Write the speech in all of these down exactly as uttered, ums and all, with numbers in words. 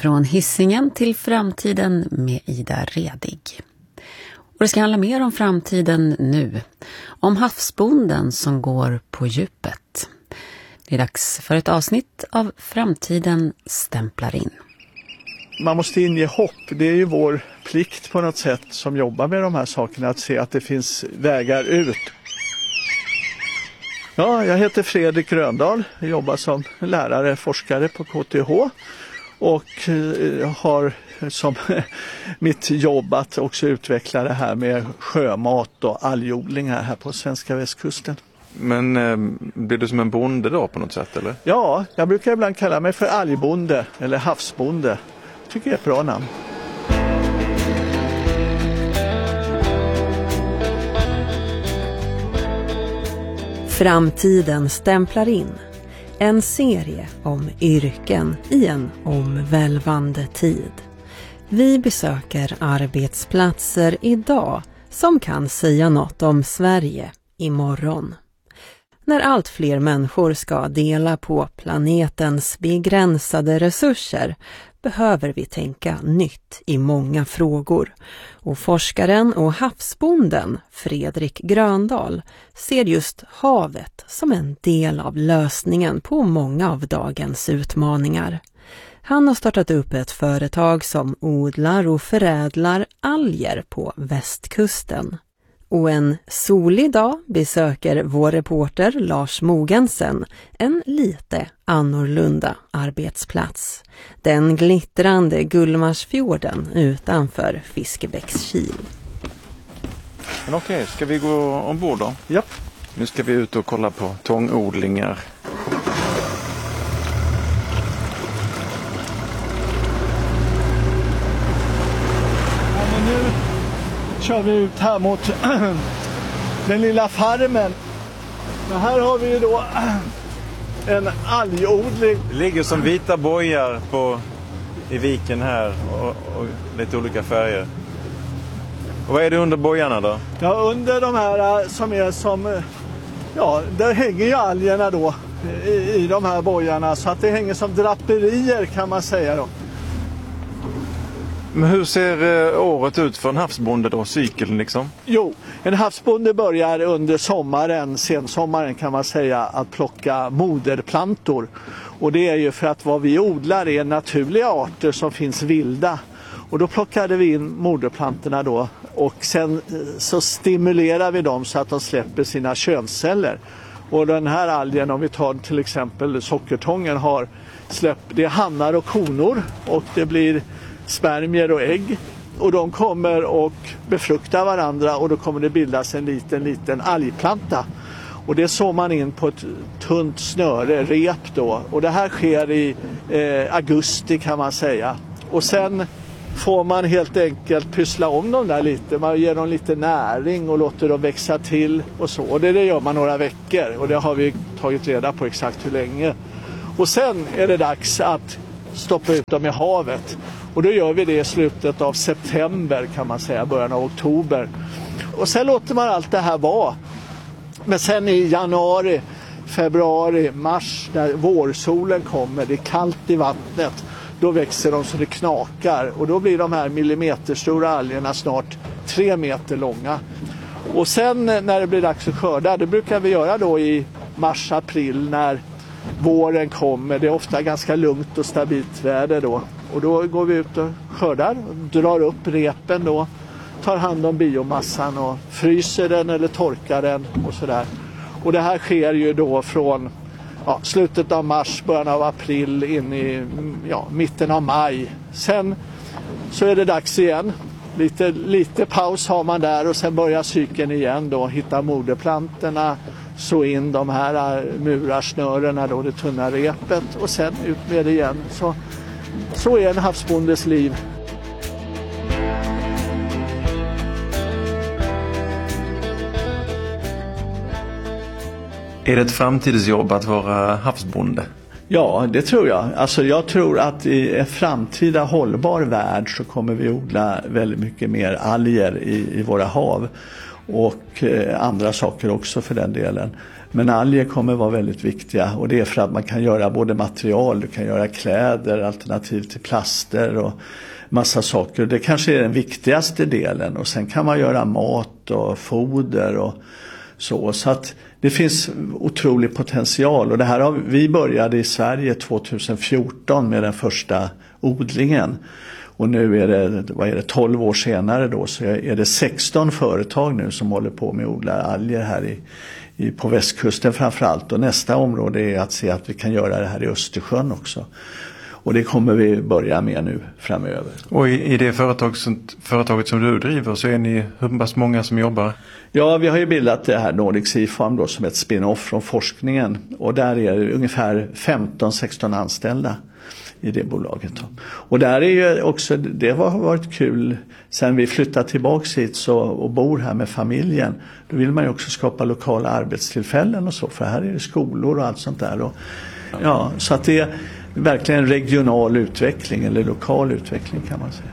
Från Hisingen till framtiden med Ida Redig. Och det ska handla mer om framtiden nu. Om havsbonden som går på djupet. Det är dags för ett avsnitt av Framtiden stämplar in. Man måste inge hopp. Det är ju vår plikt på något sätt som jobbar med de här sakerna att se att det finns vägar ut. Ja, jag heter Fredrik Gröndahl. Jag jobbar som lärare, forskare på K T H. Och har som mitt jobb att också utveckla det här med sjömat och algodlingar här på svenska västkusten. Men eh, blir du som en bonde då på något sätt eller? Ja, jag brukar ibland kalla mig för algbonde eller havsbonde. Tycker jag är ett bra namn. Framtiden stämplar in. En serie om yrken i en omvälvande tid. Vi besöker arbetsplatser idag som kan säga något om Sverige imorgon. När allt fler människor ska dela på planetens begränsade resurser behöver vi tänka nytt i många frågor. Och forskaren och havsbonden Fredrik Gröndahl ser just havet som en del av lösningen på många av dagens utmaningar. Han har startat upp ett företag som odlar och förädlar alger på västkusten. Och en solig dag besöker vår reporter Lars Mogensen en lite annorlunda arbetsplats. Den glittrande Gullmarsfjorden utanför Fiskebäckskil. Men okej, ska vi gå ombord då? Ja. Nu ska vi ut och kolla på tångodlingar. Kör vi ut här mot den lilla farmen. Men här har vi då en algodling. Det ligger som vita bojar på, i viken här och, och lite olika färger. Och vad är det under bojarna då? Ja, under de här som är som, ja, där hänger ju algerna då i, i de här bojarna. Så att det hänger som draperier kan man säga då. Men hur ser eh, året ut för en havsbonde då, cykeln liksom? Jo, en havsbonde börjar under sommaren, sensommaren kan man säga, att plocka moderplantor. Och det är ju för att vad vi odlar är naturliga arter som finns vilda. Och då plockade vi in moderplantorna då och sen så stimulerar vi dem så att de släpper sina könsceller. Och den här algen, om vi tar till exempel sockertången, har släppt, det är hannar och konor och det blir spermier och ägg och de kommer och befruktar varandra och då kommer det bildas en liten liten algplanta och det sår man in på ett tunt snöre, rep då, och det här sker i eh, augusti kan man säga, och sen får man helt enkelt pyssla om dem där lite, man ger dem lite näring och låter dem växa till och så, och det, det gör man några veckor och det har vi tagit reda på exakt hur länge, och sen är det dags att stoppa ut dem i havet. Och då gör vi det i slutet av september kan man säga, början av oktober. Och sen låter man allt det här vara. Men sen i januari, februari, mars, när vårsolen kommer, det är kallt i vattnet, då växer de så det knakar. Och då blir de här millimeterstora algerna snart tre meter långa. Och sen när det blir dags att skörda, det brukar vi göra då i mars, april när våren kommer. Det är ofta ganska lugnt och stabilt väder då. Och då går vi ut och skördar, drar upp repen då, tar hand om biomassan och fryser den eller torkar den och sådär. Och det här sker ju då från ja, slutet av mars, början av april in i ja, mitten av maj. Sen så är det dags igen. Lite, lite paus har man där och sen börjar cykeln igen då, hitta moderplantorna, så in de här murarsnörena då, det tunna repet och sen ut med det igen. Så Så är en havsbondes liv. Är det ett framtidsjobb att vara havsbonde? Ja, det tror jag. Alltså jag tror att i en framtida hållbar värld så kommer vi odla väldigt mycket mer alger i, i våra hav. Och eh, andra saker också för den delen. Men alger kommer vara väldigt viktiga, och det är för att man kan göra både material, du kan göra kläder, alternativ till plaster och massa saker. Det kanske är den viktigaste delen, och sen kan man göra mat och foder och så. Så att det finns otrolig potential, och det här har vi började i Sverige tjugohundrafjorton med den första odlingen. Och nu är det, vad är det, tolv år senare då, så är det sexton företag nu som håller på med att odla alger här i, i, på västkusten framförallt. Och nästa område är att se att vi kan göra det här i Östersjön också. Och det kommer vi börja med nu framöver. Och i, i det företag som, företaget som du driver så är ni hur pass många som jobbar? Ja, vi har ju bildat det här Nordic Sea Farm då, som ett spin-off från forskningen. Och där är det ungefär femton sexton anställda i det bolaget. Och där är ju också, det har varit kul sen vi flyttade tillbaka hit så, och bor här med familjen. Då vill man ju också skapa lokala arbetstillfällen och så, för här är det skolor och allt sånt där. Och, ja, så att det är verkligen regional utveckling eller lokal utveckling kan man säga.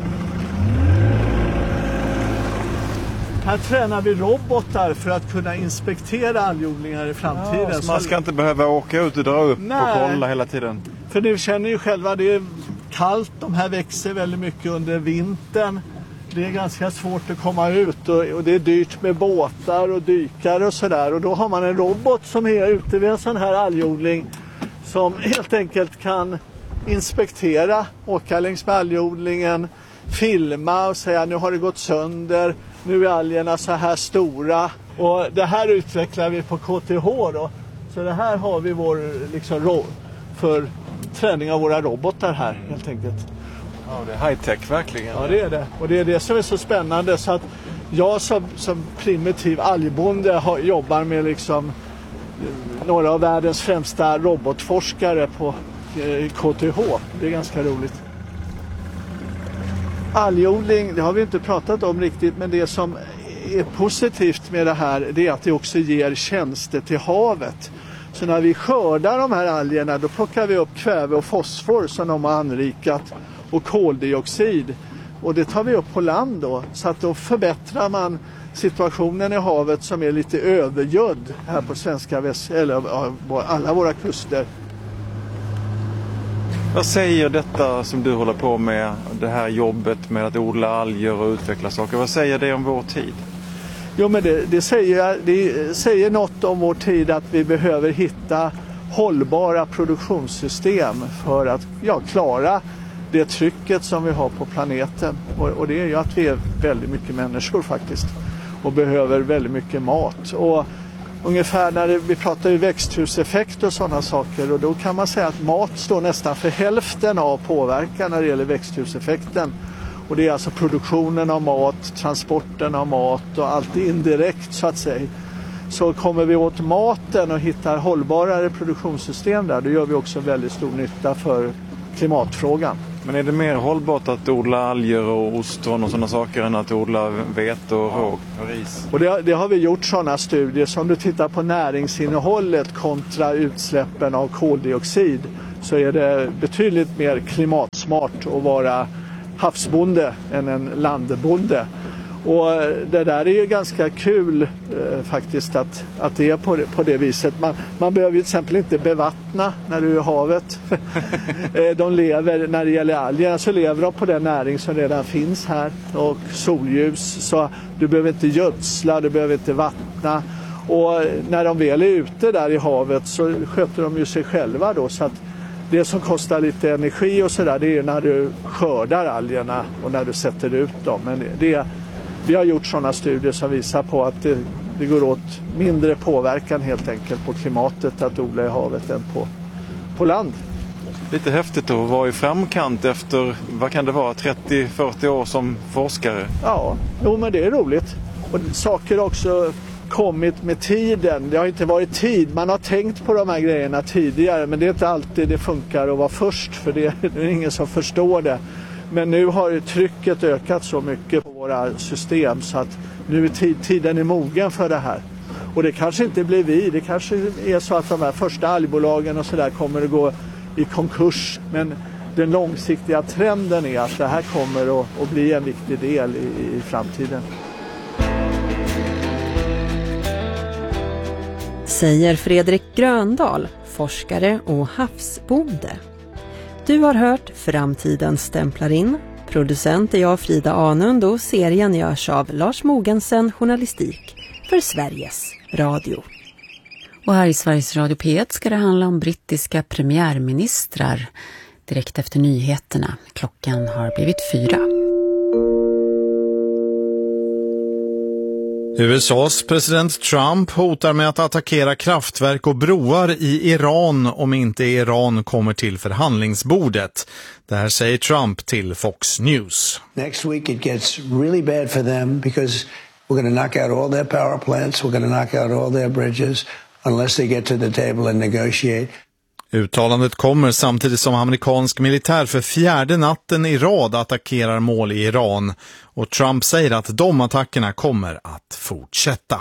Här tränar vi robotar för att kunna inspektera algodlingar i framtiden. Ja, så man ska inte behöva åka ut och dra upp Nej. och kolla hela tiden. För ni känner ju själva, det är kallt, de här växer väldigt mycket under vintern. Det är ganska svårt att komma ut och, och det är dyrt med båtar och dykare och sådär. Och då har man en robot som är ute vid en sån här algodling som helt enkelt kan inspektera, åka längs med algodlingen, filma och säga nu har det gått sönder, nu är algerna så här stora. Och det här utvecklar vi på K T H då. Så det här har vi vår liksom ro- för träning av våra robotar här helt enkelt. Ja, det är high-tech verkligen. Ja, det är det. Och det är det som är så spännande, så att jag som, som primitiv algbonde har, jobbar med liksom några av världens främsta robotforskare på eh, K T H. Det är ganska roligt. Algodling, det har vi inte pratat om riktigt, men det som är positivt med det här, det är att det också ger tjänster till havet. Så när vi skördar de här algerna, då plockar vi upp kväve och fosfor som de har anrikat och koldioxid. Och det tar vi upp på land då, så att då förbättrar man situationen i havet som är lite övergödd här på svenska väst, eller alla våra kuster. Vad säger detta som du håller på med, det här jobbet med att odla alger och utveckla saker, vad säger det om vår tid? Jo, men det, det, säger, det säger något om vår tid, att vi behöver hitta hållbara produktionssystem för att ja, klara det trycket som vi har på planeten. Och, och det är ju att vi är väldigt mycket människor faktiskt och behöver väldigt mycket mat. Och ungefär när det, vi pratar ju växthuseffekt och sådana saker, och då kan man säga att mat står nästan för hälften av påverkan när det gäller växthuseffekten. Och det är alltså produktionen av mat, transporten av mat och allt indirekt så att säga. Så kommer vi åt maten och hittar hållbarare produktionssystem där, då gör vi också väldigt stor nytta för klimatfrågan. Men är det mer hållbart att odla alger och ostron och sådana saker än att odla vete och råg och ris? Och det, det har vi gjort sådana studier. Så om du tittar på näringsinnehållet kontra utsläppen av koldioxid, så är det betydligt mer klimatsmart att vara havsbonde än en landbonde. Och det där är ju ganska kul eh, faktiskt att, att det är på det, på det viset. Man, man behöver ju till exempel inte bevattna när du är i havet. De lever, när det gäller algerna så lever de på den näring som redan finns här. Och solljus, så du behöver inte gödsla, du behöver inte vattna. Och när de väl är ute där i havet så sköter de ju sig själva då, så att det som kostar lite energi och sådär, det är när du skördar algerna och när du sätter ut dem. Men det, vi har gjort sådana studier som visar på att det, det går åt mindre påverkan helt enkelt på klimatet att odla i havet än på, på land. Lite häftigt att vara i framkant efter, vad kan det vara, trettio till fyrtio år som forskare? Ja, jo, men det är roligt. Och saker också kommit med tiden. Det har inte varit tid. Man har tänkt på de här grejerna tidigare, men det är inte alltid det funkar att vara först, för det är ingen som förstår det. Men nu har trycket ökat så mycket på våra system så att nu är tid, tiden är mogen för det här. Och det kanske inte blir vi. Det kanske är så att de här första algbolagen och så där kommer att gå i konkurs. Men den långsiktiga trenden är att det här kommer att, att bli en viktig del i, i framtiden. säger Fredrik Gröndahl, forskare och havsbonde. Du har hört Framtiden stämplar in. Producent är jag, Frida Anund, och serien görs av Lars Mogensen, journalistik för Sveriges Radio. Och här i Sveriges Radio P ett ska det handla om brittiska premiärministrar direkt efter nyheterna. Klockan har blivit fyra. U S A:s president Trump hotar med att attackera kraftverk och broar i Iran om inte Iran kommer till förhandlingsbordet. Det här säger Trump till Fox News. Next week it gets really bad for them because we're going to knock out all their power plants, we're going to knock out all their bridges unless they get to the table and negotiate. Uttalandet kommer samtidigt som amerikansk militär för fjärde natten i rad attackerar mål i Iran, och Trump säger att de attackerna kommer att fortsätta.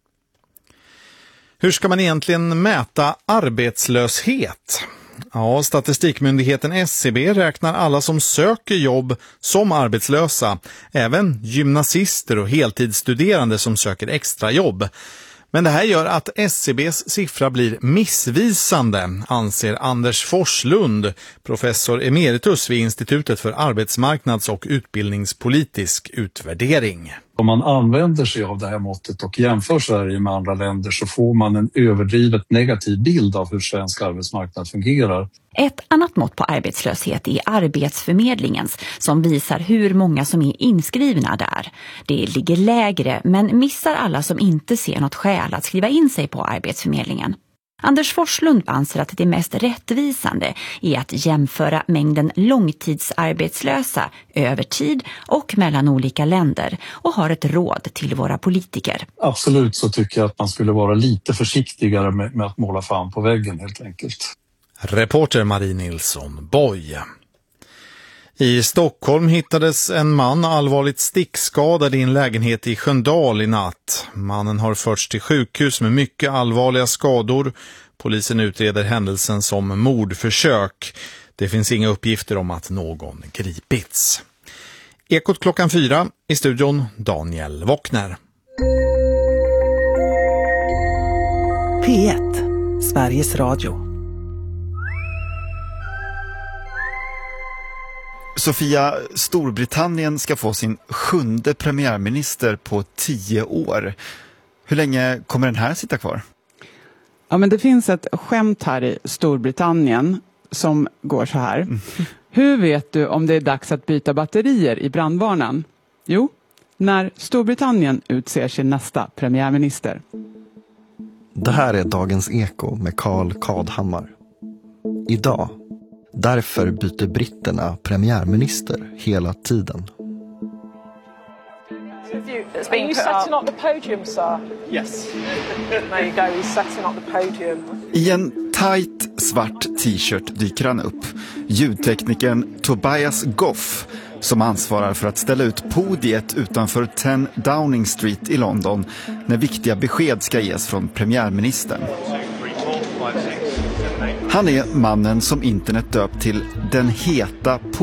Hur ska man egentligen mäta arbetslöshet? Ja, statistikmyndigheten S C B räknar alla som söker jobb som arbetslösa, även gymnasister och heltidsstuderande som söker extra jobb. Men det här gör att S C B:s siffra blir missvisande, anser Anders Forslund, professor emeritus vid Institutet för arbetsmarknads- och utbildningspolitisk utvärdering. Om man använder sig av det här måttet och jämför Sverige med andra länder så får man en överdrivet negativ bild av hur svensk arbetsmarknad fungerar. Ett annat mått på arbetslöshet är Arbetsförmedlingens, som visar hur många som är inskrivna där. Det ligger lägre, men missar alla som inte ser något skäl att skriva in sig på Arbetsförmedlingen. Anders Forslund anser att det mest rättvisande är att jämföra mängden långtidsarbetslösa över tid och mellan olika länder, och har ett råd till våra politiker. Absolut, så tycker jag att man skulle vara lite försiktigare med, med att måla fan på väggen helt enkelt. Reporter Marie Nilsson Boy. I Stockholm hittades en man allvarligt stickskadad i en lägenhet i Sköndal i natt. Mannen har förts till sjukhus med mycket allvarliga skador. Polisen utreder händelsen som mordförsök. Det finns inga uppgifter om att någon gripits. Ekot klockan fyra, i studion Daniel Wockner. P ett, Sveriges Radio. Sofia, Storbritannien ska få sin sjunde premiärminister på tio år. Hur länge kommer den här sitta kvar? Ja, men det finns ett skämt här i Storbritannien som går så här. Mm. Hur vet du om det är dags att byta batterier i brandvarnaren? Jo, när Storbritannien utser sin nästa premiärminister. Det här är Dagens Eko med Carl Kadhammar. Idag. Därför byter britterna premiärminister hela tiden. Are you setting up the podium, sir? Yes. There you go, he's setting up the podium. I en tight svart t-shirt dyker han upp. Ljudteknikern Tobias Goff, som ansvarar för att ställa ut podiet utanför tio Downing Street i London när viktiga besked ska ges från premiärministern. Han är mannen som internet döpt till den heta